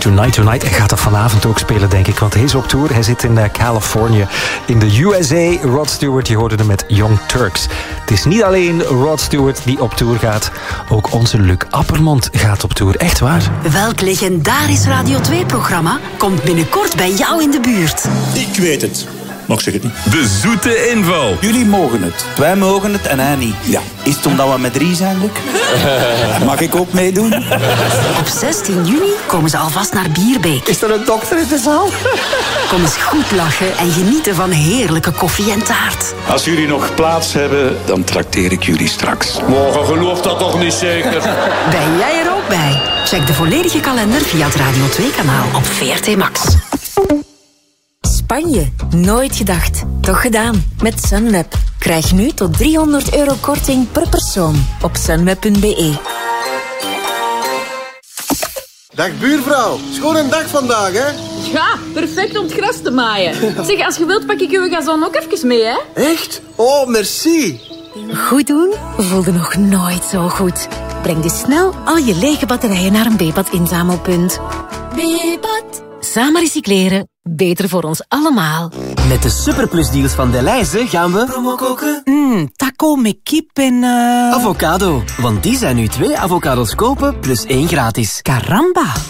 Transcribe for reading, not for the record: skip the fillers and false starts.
Tonight. Hij gaat dat vanavond ook spelen, denk ik. Want hij is op tour. Hij zit in Californië, in de USA. Rod Stewart, je hoorde hem met Young Turks. Het is niet alleen Rod Stewart die op tour gaat. Ook onze Luc Appermond gaat op tour. Echt waar. Welk legendarisch Radio 2-programma komt binnenkort bij jou in de buurt? Ik weet het. Maar ik zeg het niet. De zoete inval. Jullie mogen het. Wij mogen het en hij niet. Ja. Is het omdat we met 3 zijn, Luc? Mag ik ook meedoen? Op 16 juni komen ze alvast naar Bierbeek. Is er een dokter in de zaal? Kom eens goed lachen en genieten van heerlijke koffie en taart. Als jullie nog plaats hebben, dan trakteer ik jullie straks. Morgen gelooft dat toch niet zeker? Ben jij er ook bij? Check de volledige kalender via het Radio 2-kanaal op VRT Max. Spanje. Nooit gedacht. Toch gedaan. Met Sunweb. Krijg nu tot €300 korting per persoon op sunweb.be. Dag buurvrouw. Schoon een dag vandaag, hè? Ja, perfect om het gras te maaien. Zeg, als je wilt pak ik uw gazon ook even mee, hè? Echt? Oh, merci. Goed doen voelde nog nooit zo goed. Breng dus snel al je lege batterijen naar een Bepat inzamelpunt. Bepat. Samen recycleren. Beter voor ons allemaal. Met de superplusdeals van Delhaize gaan we... Promo koken? Taco met kip en... Avocado. Want die zijn nu 2 avocados kopen plus 1 gratis. Caramba.